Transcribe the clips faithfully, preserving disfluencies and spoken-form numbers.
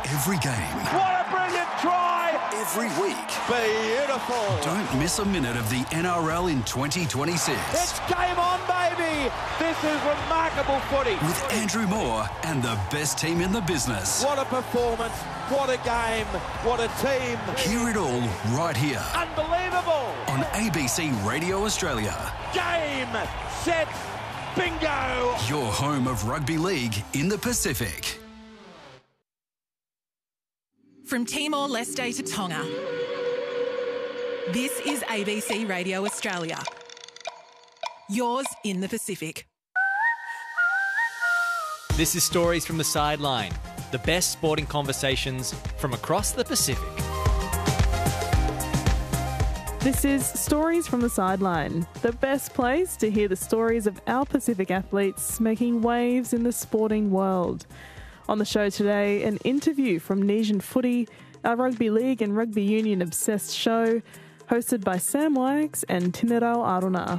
Every game. What a brilliant try! Every week. Beautiful. Don't miss a minute of the N R L in twenty twenty-six. It's game on, baby! This is remarkable footy. With Andrew Moore and the best team in the business. What a performance. What a game. What a team. Hear it all right here. Unbelievable. On A B C Radio Australia. Game, set, bingo. Your home of rugby league in the Pacific. From Timor-Leste to Tonga, this is A B C Radio Australia. Yours in the Pacific. This is Stories from the Sideline, the best sporting conversations from across the Pacific. This is Stories from the Sideline, the best place to hear the stories of our Pacific athletes making waves in the sporting world. On the show today, an interview from Nesian Footy, our rugby league and rugby union obsessed show, hosted by Sam Wags and Tinerau Aruna.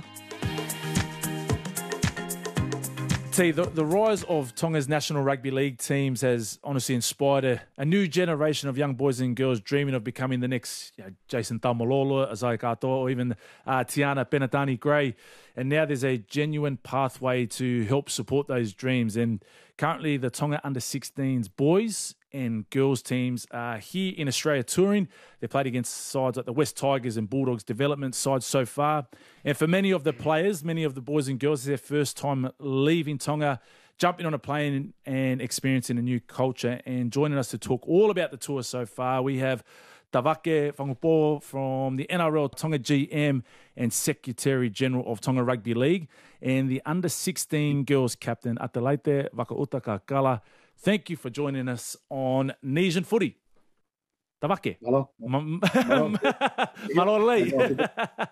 See, the, the rise of Tonga's national rugby league teams has honestly inspired a, a new generation of young boys and girls dreaming of becoming the next you know, Jason Taumalolo, Isaiah Katoa, or even uh, Tiana Penatani-Gray. And now there's a genuine pathway to help support those dreams. And currently the Tonga under sixteens boys and girls teams are here in Australia touring. They've played against sides like the West Tigers and Bulldogs development sides so far. And for many of the players, many of the boys and girls, it's their first time leaving Tonga, jumping on a plane and experiencing a new culture. And joining us to talk all about the tour so far, we have Tavake Whangupo from the N R L Tonga G M and Secretary General of Tonga Rugby League, and the under sixteen girls captain Atalaite Wakautaka-Kala. Thank you for joining us on Nesian Footy. Tavake. Hello. Malole.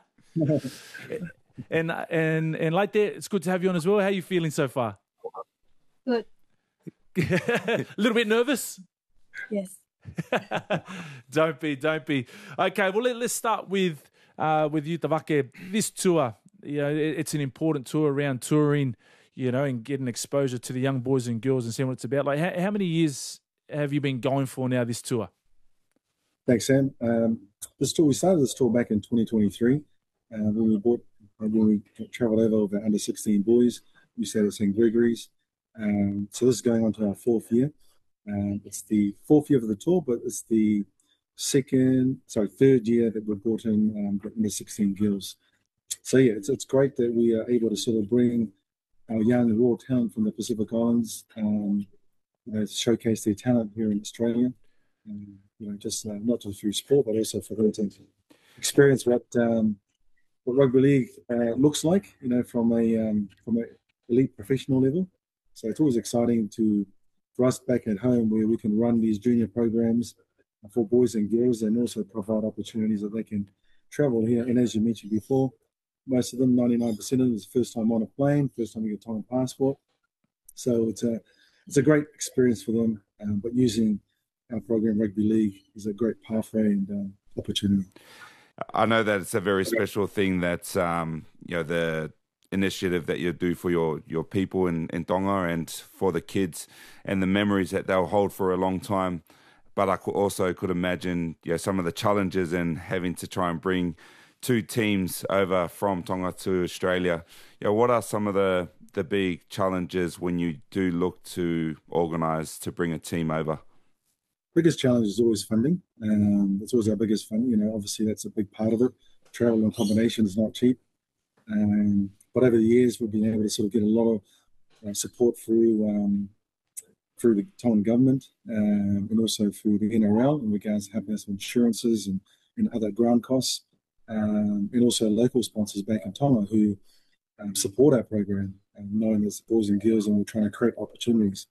and and and like that, it's good to have you on as well. How are you feeling so far? Good. A little bit nervous? Yes. don't be, don't be. Okay, well, let, let's start with uh, with you, Tavake. This tour, you know, it, it's an important tour around touring, you know, and getting exposure to the young boys and girls and seeing what it's about. Like, how, how many years have you been going for now, this tour? Thanks, Sam. Um, this tour, we started this tour back in twenty twenty-three uh, when we bought, when we travelled over with our under sixteen boys. We stayed at Saint Gregory's. Um, so this is going on to our fourth year. Um, it's the fourth year of the tour, but it's the second, sorry, third year that we've brought in um, the under sixteen girls. So yeah, it's it's great that we are able to sort of bring our young and raw talent from the Pacific Islands, um, you know, to showcase their talent here in Australia. Um, you know, just uh, not just through sport, but also for them to experience what um, what rugby league uh, looks like, you know, from a um, from an elite professional level. So it's always exciting to for us back at home where we can run these junior programs for boys and girls and also provide opportunities that they can travel here. And as you mentioned before, most of them, ninety-nine percent of them, is first time on a plane, first time you get a Tongan passport. So it's a it's a great experience for them. Um, but using our program, Rugby League, is a great pathway and um, opportunity. I know that it's a very special thing that um, you know the initiative that you do for your, your people in, in Tonga and for the kids and the memories that they'll hold for a long time. But I could also could imagine you know, some of the challenges in having to try and bring two teams over from Tonga to Australia. You know, what are some of the, the big challenges when you do look to organise to bring a team over? Biggest challenge is always funding. Um, it's always our biggest fund. You know, obviously that's a big part of it. Travel and accommodation is not cheap. Um, but over the years, we've been able to sort of get a lot of uh, support through um, through the Tongan government um, and also through the N R L in regards to having some insurances and, and other ground costs, um, and also local sponsors back in Tonga who um, support our program, um, knowing as boys and girls, and we're trying to create opportunities.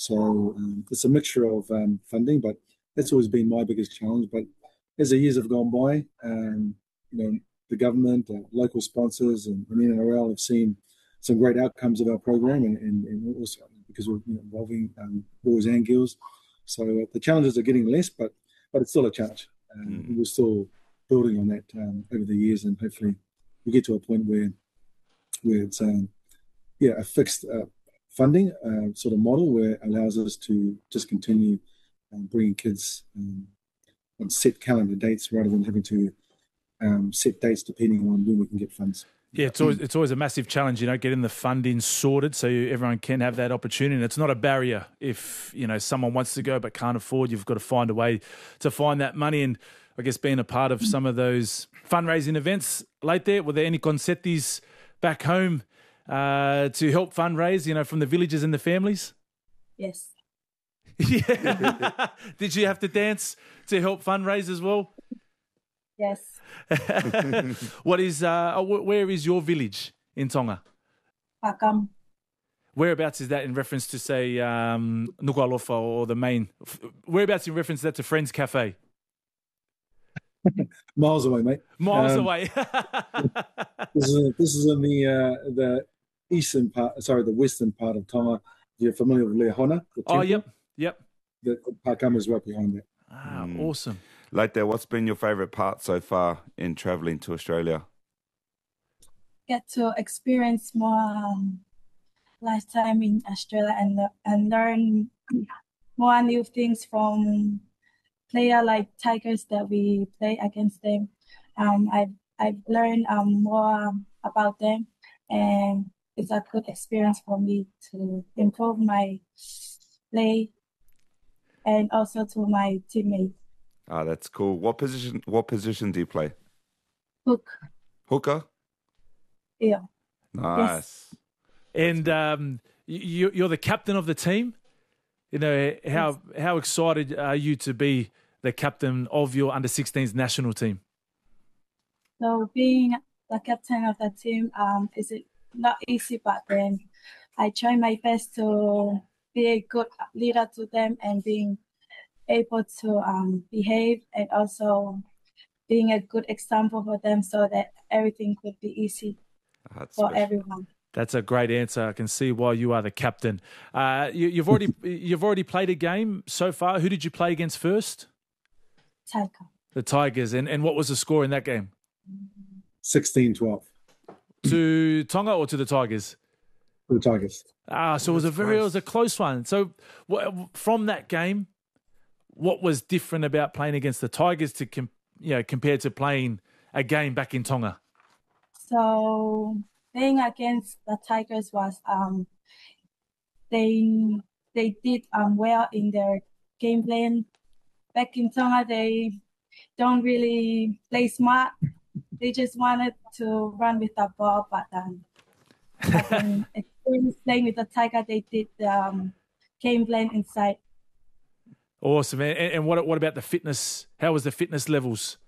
So um, it's a mixture of um, funding, but that's always been my biggest challenge. But as the years have gone by, um, you know, the government, uh, local sponsors, and, and the N R L have seen some great outcomes of our program, and, and, and also because we're you know, involving um, boys and girls. So uh, the challenges are getting less, but but it's still a challenge. Um, mm. We're still building on that um, over the years, and hopefully we get to a point where where it's um, yeah a fixed uh, funding uh, sort of model where it allows us to just continue um, bringing kids um, on set calendar dates rather than having to um, set dates depending on when we can get funds. Yeah, it's always, it's always a massive challenge, you know, getting the funding sorted so you, everyone can have that opportunity. And it's not a barrier if, you know, someone wants to go but can't afford. You've got to find a way to find that money. And I guess being a part of some of those fundraising events late there, were there any concertis back home uh, to help fundraise, you know, from the villages and the families? Yes. Yeah. Did you have to dance to help fundraise as well? Yes. What is, uh, where is your village in Tonga? Pakam. Whereabouts is that in reference to, say, um, Nuku'alofa or the main? Whereabouts in reference to that to Friends Cafe? Miles away, mate. Miles Um, away. This is this is in the uh, the eastern part, sorry, the western part of Tonga. You're familiar with Leahona? The Oh, temple? yep, yep. The Pakama is right behind that. Ah, Mm. awesome. Like that, what's been your favourite part so far in travelling to Australia? Get to experience more um, lifetime in Australia and and learn more new things from player like Tigers that we play against them. Um, I've I've learned um, more about them, and it's a good experience for me to improve my play and also to my teammates. Ah, that's cool. What position? What position do you play? Hook, Hooker. yeah. Nice. And um, you, you're the captain of the team. You know, how how excited are you to be the captain of your under sixteens national team? So being the captain of the team um, is not easy, but then I try my best to be a good leader to them and being able to um, behave and also being a good example for them so that everything could be easy Ah, that's for special. everyone. That's a great answer. I can see why you are the captain. Uh, you, you've already you've already played a game so far. Who did you play against first? Tiger. The Tigers. And, and what was the score in that game? sixteen twelve To Tonga or to the Tigers? for the Tigers. Ah, so it was a very it was a close one. So what, from that game, what was different about playing against the Tigers to com, you know compared to playing a game back in Tonga? So playing against the Tigers was um they they did um well in their game plan. Back in Tonga, they don't really play smart. They just wanted to run with the ball, but um, um experience playing with the Tiger, they did the um, game plan inside. Awesome. And, and what what about the fitness? How was the fitness levels?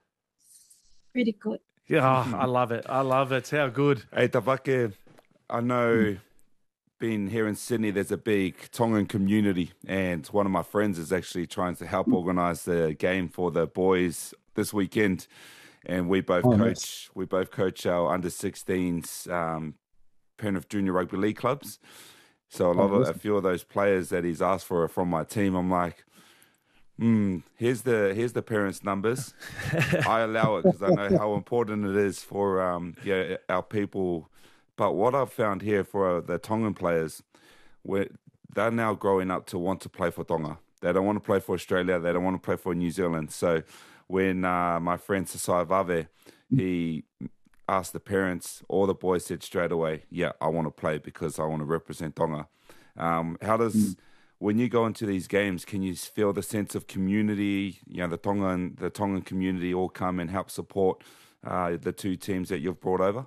Pretty good. Yeah, oh, I love it. I love it. How good. Hey, Tavake, I know being here in Sydney, there's a big Tongan community, and one of my friends is actually trying to help organise the game for the boys this weekend. And we both Oh, coach. nice. We both coach our under sixteens um, Penrith Junior Rugby League clubs. So a lot Oh, of awesome. a few of those players that he's asked for are from my team. I'm like, hmm, here's the here's the parents' numbers. I allow it because I know how important it is for um, yeah, our people. But what I've found here for the Tongan players, where they're now growing up to want to play for Tonga. They don't want to play for Australia. They don't want to play for New Zealand. So when uh, my friend Sasai Vave, he asked the parents, all the boys said straight away, yeah, I want to play because I want to represent Tonga. Um, how does, when you go into these games, can you feel the sense of community, you know, the Tongan, the Tongan community all come and help support uh, the two teams that you've brought over?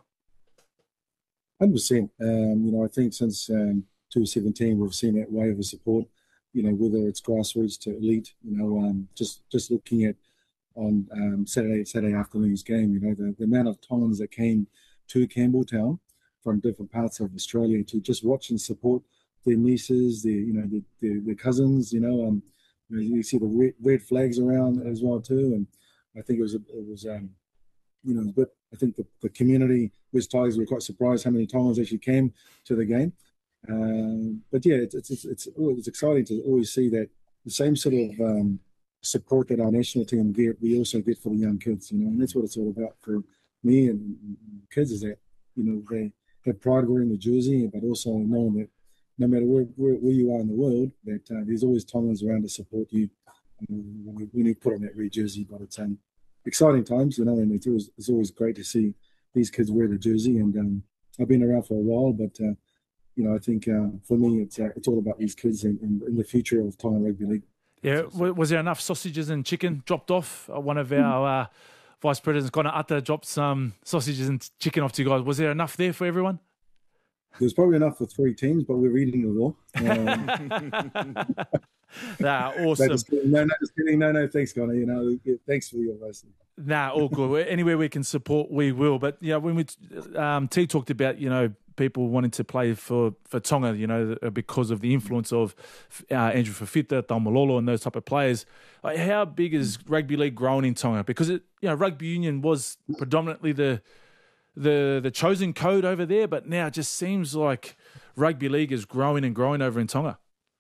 one hundred percent. Um, you know, I think since um, twenty seventeen, we've seen that wave of support, you know, whether it's grassroots to elite, you know, um, just, just looking at on um, Saturday Saturday afternoon's game, you know, the, the amount of Tongans that came to Campbelltown from different parts of Australia to just watch and support their nieces, their, you know, their, their, their cousins, you know, um, you know, you see the red, red flags around as well too. And I think it was, it was, um, you know, but I think the, the community, West Tigers, were quite surprised how many Tongans actually came to the game. Um, but yeah, it's, it's, it's, it's, it's exciting to always see that the same sort of um, support that our national team get, we also get for the young kids, you know, and that's what it's all about for me and, and kids, is that, you know, they have pride wearing the jersey, but also knowing that no matter where, where, where you are in the world, that uh, there's always Tongans around to support you um, when, you, when you put on that red jersey. But it's um, exciting times, you know, and it's always, it's always great to see these kids wear the jersey. And um, I've been around for a while, but uh, you know, I think uh, for me, it's uh, it's all about these kids and, and, and the future of Tonga Rugby League. Yeah, was there enough sausages and chicken dropped off? One of our uh, vice presidents, Connor Atta, dropped some sausages and chicken off to you guys. Was there enough there for everyone? There's probably enough for three teams, but we're eating it all. Um, nah, awesome. No, just kidding. No, no, just kidding. No, no, thanks, Connor. You know, thanks for your advice. Nah, all good. Anywhere we can support, we will. But yeah, when we um, T talked about, you know, people wanting to play for, for Tonga, you know, because of the influence of uh, Andrew Fafita, Taumalolo, and those type of players. Like, how big is rugby league growing in Tonga? Because it, you know, rugby union was predominantly the the the chosen code over there, but now it just seems like rugby league is growing and growing over in Tonga.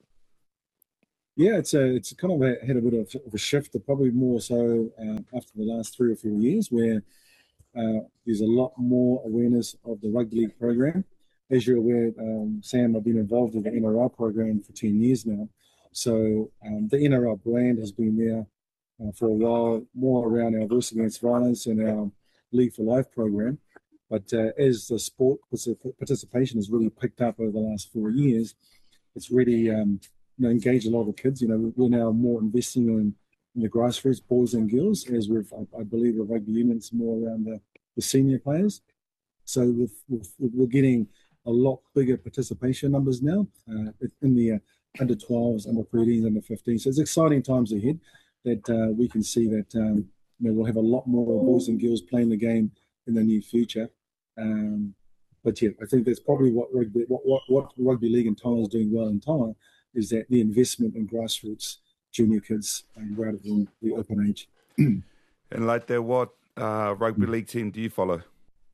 Yeah, it's a, it's kind of a, had a bit of, of a shift, probably more so uh, after the last three or four years, where uh, there's a lot more awareness of the rugby league program. As you're aware, um, Sam, I've been involved in the N R L program for ten years now. So um, the N R L brand has been there uh, for a while, more around our Voice Against Violence and our League for Life program. But uh, as the sport participation has really picked up over the last four years, it's really um, you know, engaged a lot of the kids. You know, we're now more investing in, in the grassroots, boys and girls, as we've, I, I believe, the rugby union's more around the, the senior players. So we've, we've, we're getting a lot bigger participation numbers now uh, in the uh, under twelves, under thirteens, under fifteens. So it's exciting times ahead that uh, we can see that um, you know, we'll have a lot more boys and girls playing the game in the near future. Um, but yeah, I think that's probably what rugby, what, what, what rugby league in Tonga is doing well in Tonga, is that the investment in grassroots junior kids um, rather than the open age. And like that, what uh, rugby league team do you follow?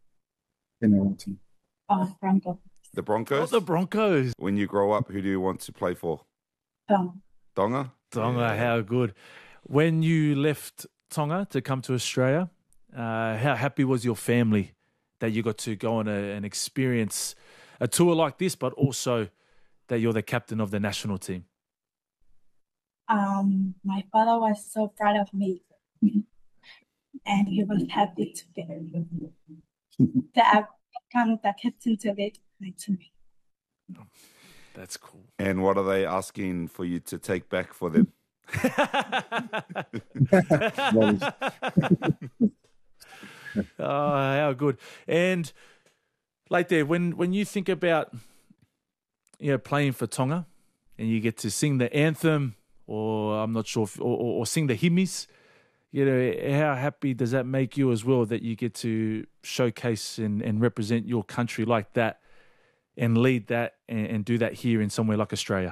N R L team. Oh, Broncos. The Broncos? Oh, the Broncos. When you grow up, who do you want to play for? Tonga. Tonga? Tonga, yeah. How good. When you left Tonga to come to Australia, uh, how happy was your family that you got to go on a, and experience a tour like this, but also that you're the captain of the national team? Um, my father was so proud of me, and he was happy to get that I become the captain to lead my team. That's cool. And what are they asking for you to take back for them? Oh, how good. And like there, when, when you think about, you know, playing for Tonga and you get to sing the anthem, or I'm not sure, if, or, or, or sing the hymns, you know, how happy does that make you as well that you get to showcase and, and represent your country like that and lead that and, and do that here in somewhere like Australia?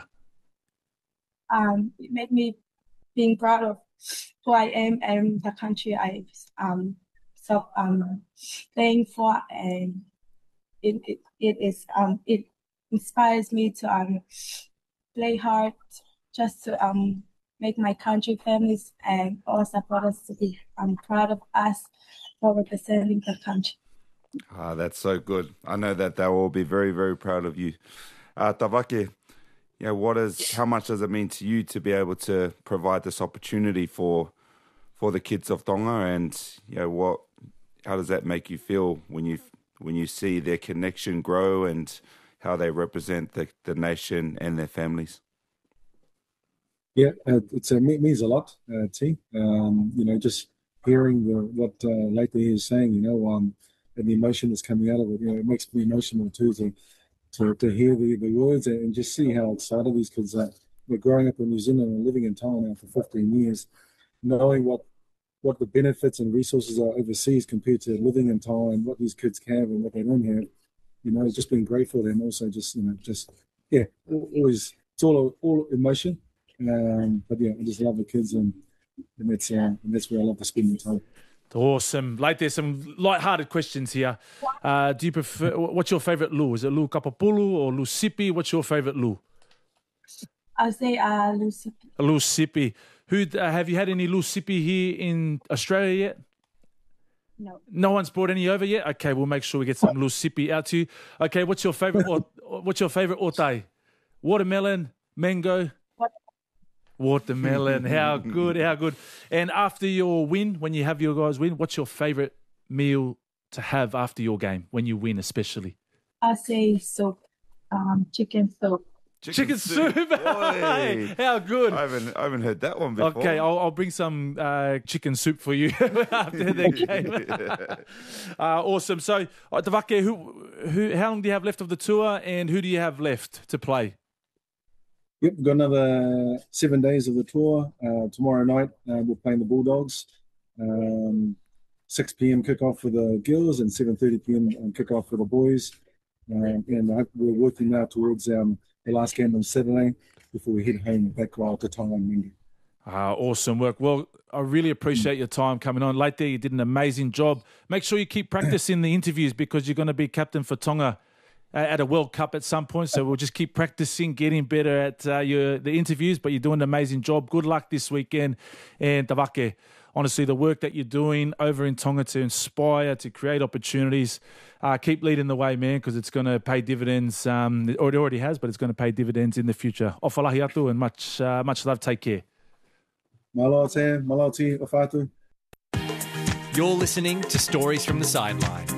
Um, it made me being proud of who I am and the country I um so um playing for, and it it, it is um it inspires me to um play hard just to um make my country, families, and all supporters to be um proud of us for representing the country. Ah, that's so good. I know that they'll all be very, very proud of you. Uh, Tavake, you know, what is, how much does it mean to you to be able to provide this opportunity for for the kids of Tonga, and you know, what, how does that make you feel when you when you see their connection grow and how they represent the, the nation and their families? Yeah, uh, it's, uh, it means a lot, uh, T. Um, you know, just hearing the, what uh, Leite is saying, you know, um, and the emotion that's coming out of it, you know, it makes me emotional too to to, to hear the, the words and just see how excited these kids are. We're growing up in New Zealand and living in Tonga now for fifteen years, knowing what what the benefits and resources are overseas compared to living in Tonga and what these kids have and what they don't have. You know, it's just been great for them. Also, just, you know, just, yeah, always, it's all all emotion. Um, but yeah, I just love the kids, and, and that's uh, and that's where I love to spend my time. Awesome. Like, there's some light-hearted questions here. Uh, do you prefer, what's your favourite lu? Is it lu kapapulu or lu sipi? What's your favourite lu? I'll say uh, lu sipi. Lu sipi. Who, uh, have you had any lu sipi here in Australia yet? No. No one's brought any over yet? Okay, we'll make sure we get some lu sipi out to you. Okay, what's your favourite, what's your favourite otai? Watermelon, mango. Watermelon. How good, how good. And after your win, when you have your guys win, what's your favourite meal to have after your game, when you win especially? I say soup, um, chicken soup. Chicken, Chicken soup. soup. Hey, how good. I haven't, I haven't heard that one before. Okay, I'll, I'll bring some uh, chicken soup for you after the game. uh, awesome. So, uh, Te Whake, who, who, how long do you have left of the tour and who do you have left to play? Yep, we've got another seven days of the tour. Uh, tomorrow night, uh, we're playing the Bulldogs. Um, six p.m. kickoff for the girls and seven thirty p.m. kickoff for the boys. Um, and uh, we're working now towards um, the last game on Saturday before we head home back to Tonga on Monday. Ah, awesome work. Well, I really appreciate your time coming on. Late there, you did an amazing job. Make sure you keep practicing the interviews because you're going to be captain for Tonga at a World Cup at some point. So we'll just keep practicing, getting better at uh, your the interviews, but you're doing an amazing job. Good luck this weekend. And Te Whake, honestly, the work that you're doing over in Tonga to inspire, to create opportunities, uh, keep leading the way, man, because it's going to pay dividends. Um, or it already has, but it's going to pay dividends in the future. Ofalahi atu and much, uh, much love. Take care. Malo te, malo te, ofatu. You're listening to Stories from the Sideline.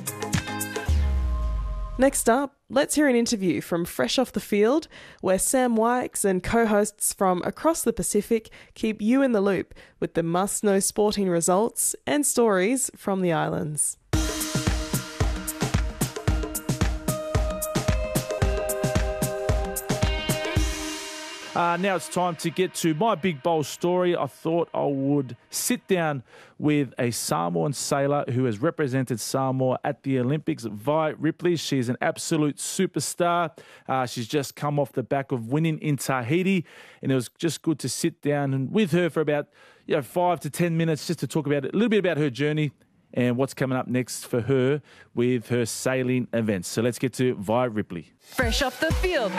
Next up, let's hear an interview from Fresh Off the Field, where Sam Wykes and co-hosts from across the Pacific keep you in the loop with the must-know sporting results and stories from the islands. Uh, now it's time to get to my big bowl story. I thought I would sit down with a Samoan sailor who has represented Samoa at the Olympics, Vi Ripley. She's an absolute superstar. Uh, she's just come off the back of winning in Tahiti, and it was just good to sit down with her for about you know, five to ten minutes just to talk about a little bit about her journey and what's coming up next for her with her sailing events. So let's get to Vi Ripley. Fresh off the field.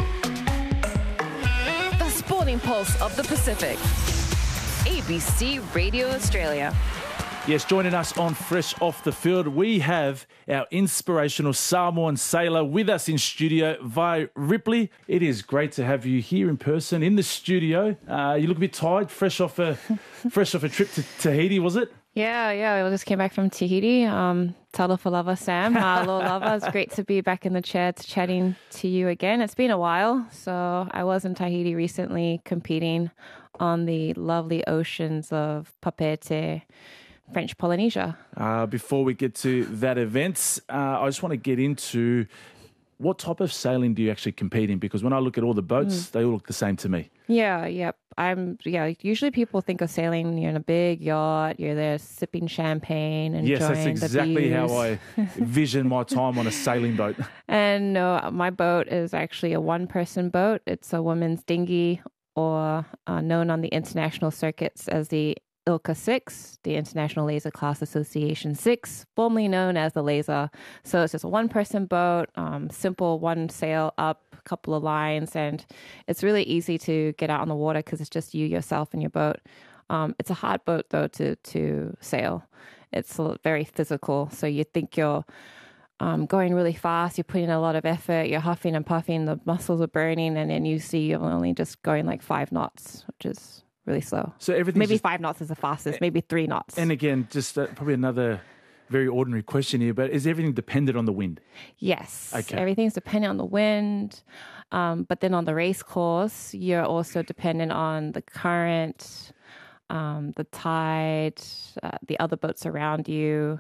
Sporting Pulse of the Pacific. A B C Radio Australia. Yes, joining us on Fresh Off the Field, we have our inspirational Samoan sailor with us in studio, Vi Ripley. It is great to have you here in person in the studio. Uh, you look a bit tired, fresh off a fresh off a trip to Tahiti, was it? Yeah, yeah. We just came back from Tahiti. Um, Talofa lava, Sam. Alo lava. It's great to be back in the chair to chatting to you again. It's been a while. So I was in Tahiti recently competing on the lovely oceans of Papeete, French Polynesia. Uh, before we get to that event, uh, I just want to get into what type of sailing do you actually compete in? Because when I look at all the boats, mm. they all look the same to me. Yeah, yep. I'm, yeah, usually people think of sailing, you're in a big yacht, you're there sipping champagne, enjoying yes, that's exactly the views. how I vision my time on a sailing boat. And no, my boat is actually a one-person boat. It's a women's dinghy, or uh, known on the international circuits as the I L C A six, the International Laser Class Association six, formerly known as the Laser. So it's just a one-person boat, um, simple one sail up, a couple of lines, and it's really easy to get out on the water because it's just you, yourself, and your boat. Um, it's a hard boat, though, to, to sail. It's very physical, so you think you're um, going really fast, you're putting a lot of effort, you're huffing and puffing, the muscles are burning, and then you see you're only just going like five knots, which is really slow. So everything maybe just, five knots is the fastest, maybe three knots. And again, just uh, probably another very ordinary question here, but is everything dependent on the wind? Yes. Okay. Everything's dependent on the wind. Um, but then on the race course, you're also dependent on the current, um, the tide, uh, the other boats around you.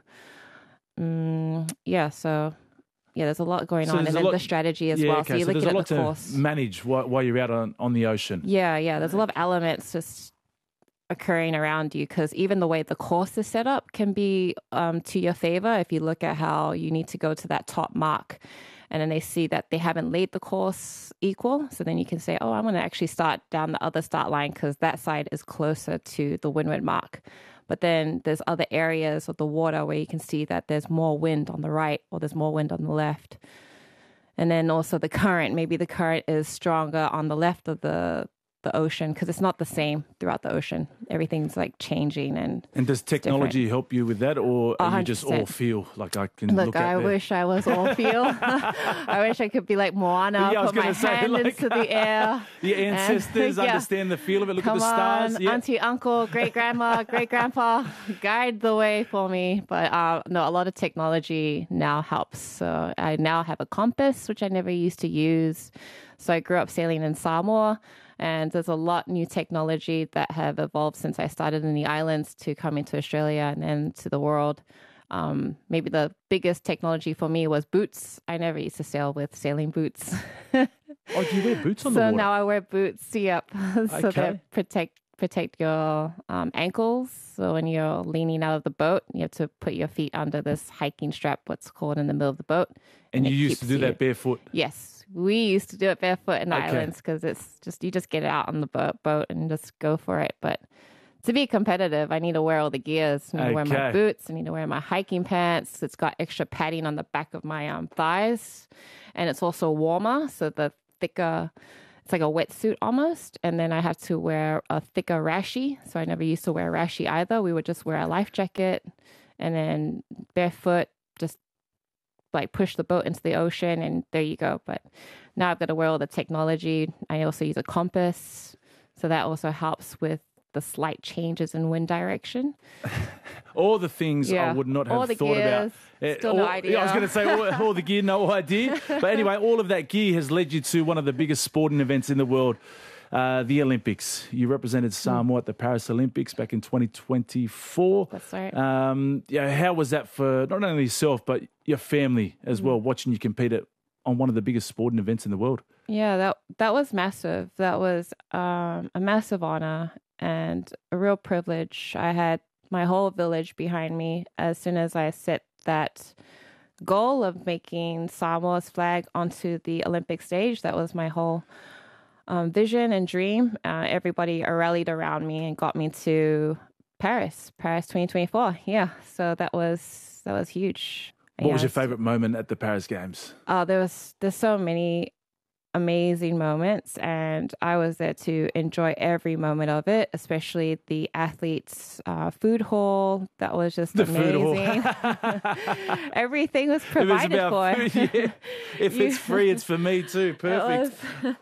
Mm, yeah, so... Yeah, there's a lot going so on, and then lot, the strategy as yeah, well. Okay, so you're so looking at the to course. Manage while, while you're out on, on the ocean. Yeah, yeah. There's a lot of elements just occurring around you because even the way the course is set up can be um, to your favor if you look at how you need to go to that top mark, and then they see that they haven't laid the course equal. So then you can say, oh, I'm going to actually start down the other start line because that side is closer to the windward mark. But then there's other areas of the water where you can see that there's more wind on the right or there's more wind on the left. And then also the current, maybe the current is stronger on the left of the the ocean, because it's not the same throughout the ocean. Everything's like changing. And And does technology help you with that, or are you just one hundred percent. all feel? Like I can Look, look at I the- wish I was all feel. I wish I could be like Moana, Yeah, I was put my gonna say, hand like, into the air. Your and- ancestors yeah. understand the feel of it. Look Come at the stars. on, Yeah. auntie, uncle, great grandma, great grandpa, guide the way for me. But uh, no, a lot of technology now helps. So I now have a compass, which I never used to use. So I grew up sailing in Samoa, and there's a lot new technology that have evolved since I started in the islands to come into Australia and then to the world. Um, maybe the biggest technology for me was boots. I never used to sail with sailing boots. Oh, do you wear boots on the So water? now I wear boots, yep. so Okay. that protect protect your um, ankles. So when you're leaning out of the boat, you have to put your feet under this hiking strap, what's called in the middle of the boat. and it you used to keeps do you- that barefoot. Yes, we used to do it barefoot in the Okay. islands because it's just, you just get out on the boat, boat and just go for it. But to be competitive, I need to wear all the gears. I need to wear my Okay. boots. I need to wear my hiking pants. It's got extra padding on the back of my um, thighs. And it's also warmer. So the thicker, it's like a wetsuit almost. And then I have to wear a thicker rashi. So I never used to wear a rashi either. We would just wear a life jacket and then barefoot, just like push the boat into the ocean, and there you go. But now I've got to wear all the technology. I also use a compass. So that also helps with the slight changes in wind direction. All the things I Yeah. would not All have the thought gears, about. Eh, still all- no yeah, I was idea. going to say all, all the gear, no idea. But anyway, all of that gear has led you to one of the biggest sporting events in the world, uh, the Olympics. You represented Samoa at the Paris Olympics back in twenty twenty-four. That's right. Um, yeah, how was that for not only yourself but your family as well, watching you compete at, on one of the biggest sporting events in the world? Yeah, that that was massive. That was um, a massive honor and a real privilege. I had my whole village behind me as soon as I set that goal of making Samoa's flag onto the Olympic stage. That was my whole um, vision and dream. Uh, everybody rallied around me and got me to Paris, Paris twenty twenty-four. Yeah, so that was that was huge. What Yeah, was your it's- favourite moment at the Paris Games? Oh, there was there's so many amazing moments, and I was there to enjoy every moment of it, especially the athletes' uh, food hall. That was just The food hall. amazing. Everything was If it's provided about for. food, yeah. If You- it's free, it's for me too. Perfect.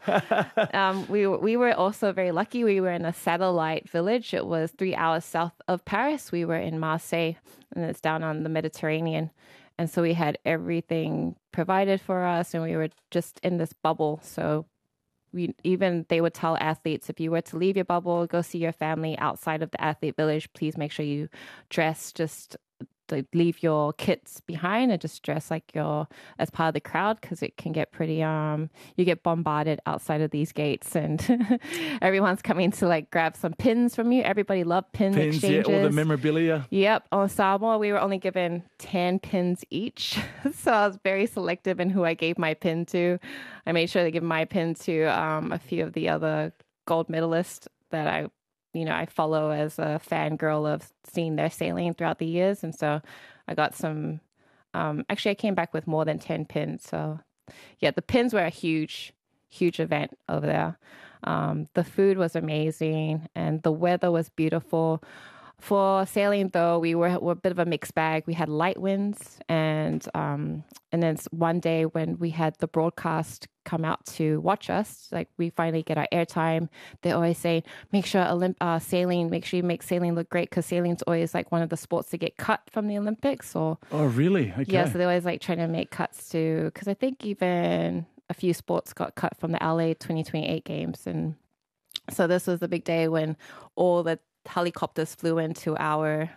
It um, we were, we were also very lucky. We were in a satellite village. It was three hours south of Paris. We were in Marseille, and it's down on the Mediterranean. And so we had everything provided for us, and we were just in this bubble. So we even they would tell athletes, if you were to leave your bubble, go see your family outside of the athlete village, please make sure you dress just like leave your kits behind and just dress like you're as part of the crowd, because it can get pretty um you get bombarded outside of these gates, and everyone's coming to like grab some pins from you. Everybody loved pin Pins, yeah, exchanges. all the memorabilia. Yep. On Samoa, we were only given ten pins each. So I was very selective in who I gave my pin to. I made sure to give my pin to um, a few of the other gold medalists that I, you know, I follow as a fangirl of seeing their sailing throughout the years. And so I got some, um, actually I came back with more than ten pins. So yeah, the pins were a huge, huge event over there. Um, the food was amazing and the weather was beautiful. For sailing, though, we were, were a bit of a mixed bag. We had light winds, and um, and then one day when we had the broadcast come out to watch us, like we finally get our airtime, they always say, make sure Olymp- uh, sailing, make sure you make sailing look great, because sailing's always like one of the sports to get cut from the Olympics. Or Oh, really? Okay. yeah, so they always like trying to make cuts to, because I think even a few sports got cut from the L A twenty twenty-eight games, and so this was the big day when all the helicopters flew into our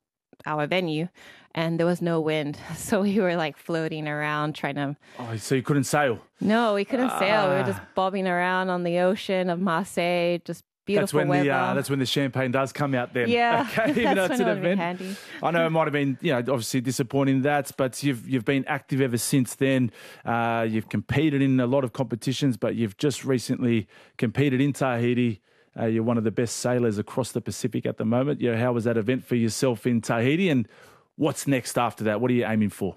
our venue, and there was no wind, so we were like floating around trying to. Oh, so you couldn't sail? No, we couldn't sail. We were Ah. just bobbing around on the ocean of Marseille, just beautiful That's when weather. the uh, that's when the champagne does come out. Then, Yeah, okay, even though that's it's when an it would be event. handy. I know it might have been, you know, obviously disappointing that, but you've you've been active ever since then. Uh, you've competed in a lot of competitions, but you've just recently competed in Tahiti. Uh, you're one of the best sailors across the Pacific at the moment. You know, how was that event for yourself in Tahiti, and what's next after that? What are you aiming for?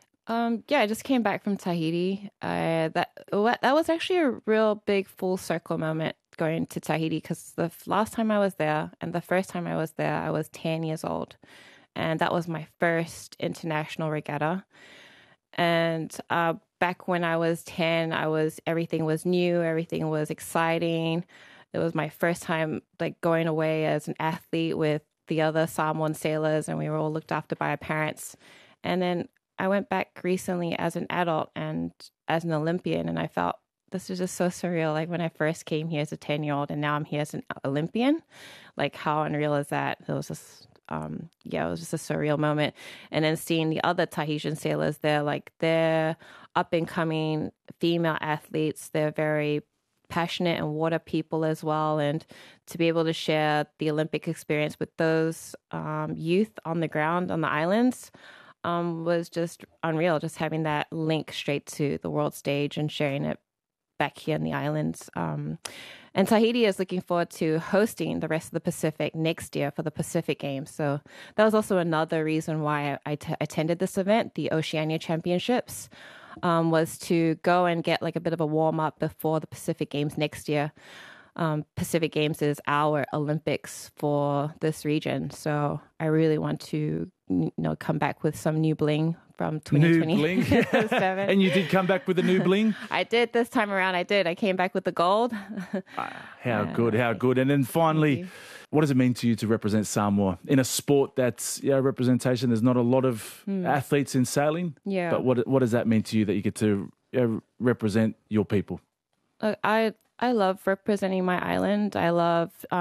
Um, yeah, I just came back from Tahiti. Uh, that that was actually a real big full circle moment. going to Tahiti because the f- last time I was there and the first time I was there, I was ten years old. And that was my first international regatta. And uh, back when I was ten, I was everything was new, everything was exciting. It was my first time like going away as an athlete with the other Samoan sailors, and we were all looked after by our parents. And then I went back recently as an adult and as an Olympian, and I felt this was just so surreal. Like when I first came here as a ten-year-old, and now I'm here as an Olympian. Like how unreal is that? It was just, um, yeah, it was just a surreal moment. And then seeing the other Tahitian sailors, they're like they're up and coming female athletes. They're very passionate and water people as well, and to be able to share the Olympic experience with those um, youth on the ground on the islands um, was just unreal. Just having that link straight to the world stage and sharing it back here in the islands. Um, and Tahiti is looking forward to hosting the rest of the Pacific next year for the Pacific Games. So that was also another reason why I, I t- attended this event, the Oceania Championships, um, was to go and get like a bit of a warm up before the Pacific Games next year. Um, Pacific Games is our Olympics for this region. So I really want to, you know, come back with some new bling from twenty twenty-seven. New bling. And you did come back with the new bling? I did this time around. I did. I came back with the gold. Ah, how good, how good. And then finally, what does it mean to you to represent Samoa in a sport that's, you know, representation? There's not a lot of Hmm. athletes in sailing. Yeah. But what what does that mean to you that you get to, you know, represent your people? Uh, I I love representing my island. I love